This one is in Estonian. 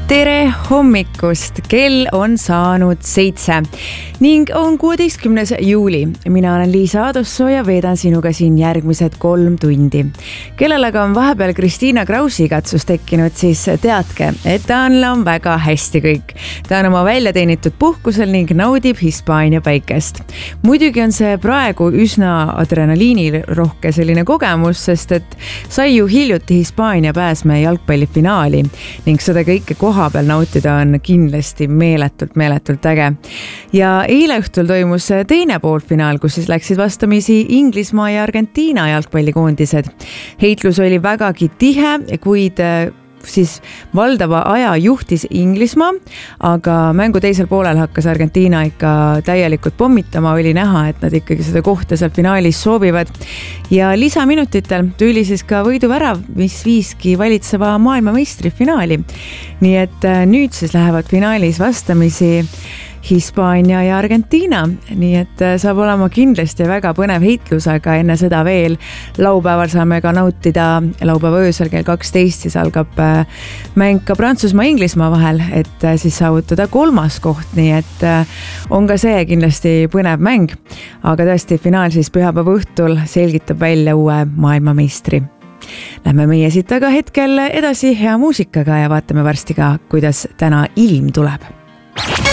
Tere hommikust, kell on saanud 7 ning on 16. juuli. Mina olen Liisa Adossoo ja veedan sinuga siin järgmised 3 tundi. Kellel aga on vahepeal Kristiina Krausi katsus tekkinud, siis teadke, et tal on väga hästi kõik. Ta on oma väljateenitud puhkusel ning naudib Hispaania päikest. Muidugi on see praegu üsna adrenaliinirohke selline kogemus, sest et sai ju hiljuti Hispaania pääsme jalgpallifinaali ning seda kõike koha peal nautida on kindlasti meeletult äge. Ja eile õhtul toimus teine poolfinaal, kus siis läksid vastamisi Inglismaa ja Argentiina jalgpallikoondised. Heitlus oli vägagi tihe, kuid siis valdava aja juhtis Inglismaa, aga mängu teisel poolel hakkas Argentiina ikka täielikult pommitama, oli näha, et nad ikkagi seda kohta seal finaalis soovivad. Ja lisaminutitel tuli siis ka võiduvärav, mis viiski valitseva maailmameistri finaali. Nii et nüüd siis lähevad finaalis vastamisi Hispaania ja Argentiina, nii et saab olema kindlasti väga põnev heitlus, aga enne seda veel laupäeval saame ka nautida laupäeva öösel kell 12, siis algab mäng ka Prantsusmaa ja Inglismaa vahel, et siis saavutada 3. koht, nii et on ka see kindlasti põnev mäng, aga tõesti finaal siis pühapäeva õhtul selgitab välja uue maailmameistri. Lähme meie siit aga hetkel edasi hea muusikaga ja vaatame varsti ka, kuidas täna ilm tuleb.